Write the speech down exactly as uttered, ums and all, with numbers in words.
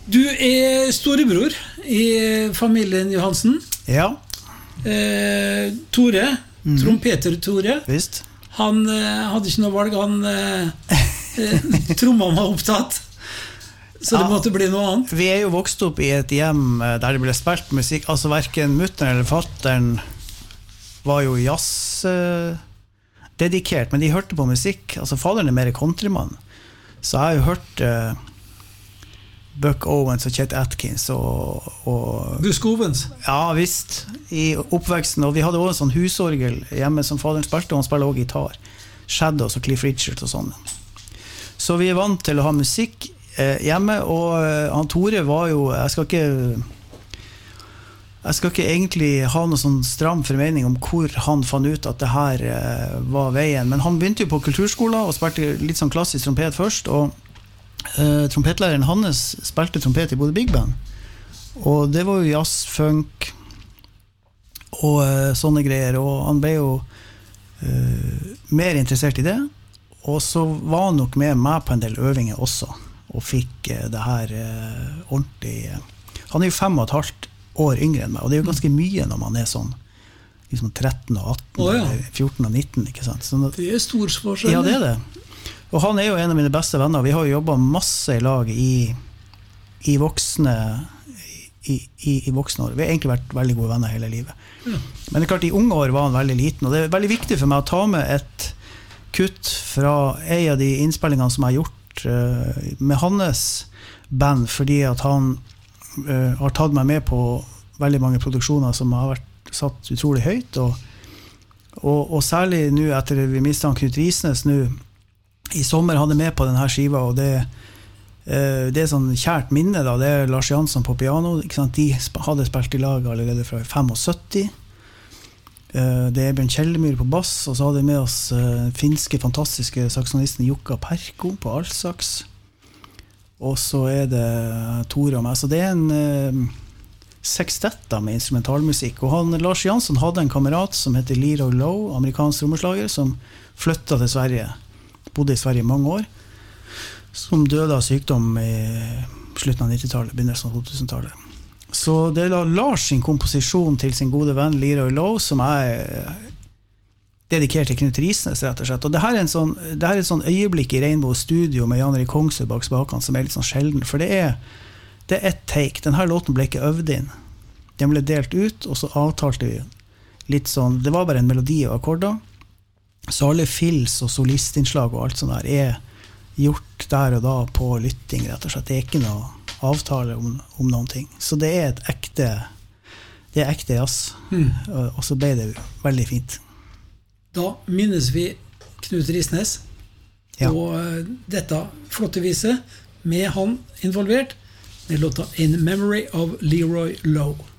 Du er storebror i familien Johansen. Ja. Eh, Tore, mm. trompeter Tore. Visst. Han eh, hadde ikke noe valg, han eh, trommene var opptatt. Så det ja, måtte bli noe annet. Vi er jo vokst opp i et hjem der det ble spilt musikk. Altså hverken mutteren eller fatteren var jo jazz eh, dedikert, men de hørte på musikk. Altså faderen er mer countrymann. Så jeg har jo hørt eh, Buck Owens og Chet Atkins og, og Busk Owens? Ja, visst, i oppveksten. Og vi hadde også en sånn husorgel hjemme som faderen spilte, og han spiller også gitar. Shadows og Cliff Richard og sånn. Så vi er vant til å ha musikk eh, hjemme, og eh, han Tore var jo, jeg skal ikke jeg skal ikke egentlig ha noe sånn stram formening om hvor han fant ut at det her eh, var veien, men han begynte jo på kulturskolen og spilte litt sånn klassisk trompet først, og Uh, trompetlæreren Hannes spilte trompet i både Big Band, og det var jo jazz, funk og uh, sånne greier, og han ble jo uh, mer interessert i det, og så var han nok med meg på en del øvinger også, og fikk uh, det her uh, ordentlig uh. Han er jo fem og et halvt år yngre enn meg, og det er jo ganske mye når man er sånn liksom tretten og atten, oh, ja. eller fjorten og nitten, ikke sant? Så, det er stor forskjell. Ja, det er det. Og han er jo en av mine beste venner. Vi har jo jobbet masse i lag i, i voksne i, i, i voksne år. Vi har egentlig vært veldig gode venner hele livet. Ja. Men det er klart, i unge år var han veldig liten, og det er veldig viktig for meg å ta med et kutt fra en av de innspillingene som jeg har gjort uh, med hans band, fordi at han uh, har tatt meg med på veldig mange produksjoner som har vært satt utrolig høyt, og, og, og særlig nå etter vi mistet han Knut Risnes nå, i sommer hadde med på denne skiva, og det, eh, det er sånn kjært minne da, det er Lars Jansson på piano, ikke sant? De hadde spilt i lag allerede fra syttifem, eh, det er Bjørn Kjellemyr på bass, og så hadde vi med oss eh, finske fantastiske saksonisten Jukka Perko på altsaks, og så er det Tore og meg, så det er en eh, sekstetta med instrumentalmusikk, og han, Lars Jansson hadde en kamerat som heter Leroy Lowe, amerikansk trommeslager, som flyttet til Sverige, bodde i Sverige i mange år, som døde av sykdom i slutten av nittitallet, begynnelsen av to-tusen-tallet. Så det er Lars sin komposisjon til sin gode venn Leroy Lowe, som er dedikert til Knut Risnes, rett og slett. Og det her er en sånn, det her er et sånn øyeblikk i Rainbow Studio med Jan Erik Kongsø bak spakene, som er litt sånn sjelden, for det er, det er et take. Denne låten ble ikke øvd inn. Den ble delt ut, og så avtalte vi litt sånn, det var bare en melodi og akkorder, så alle fills og solistinnslag og alt sånt der er gjort der og da på lytting, rett og slett. Det er ikke noe avtale om, om noen ting. Så det er et ekte, det er ekte jazz. Mm. Og så ble det veldig fint. Da minnes vi Knut Risnes, ja. Og dette flotte viset med han involvert, med låta In Memory of Leroy Lowe.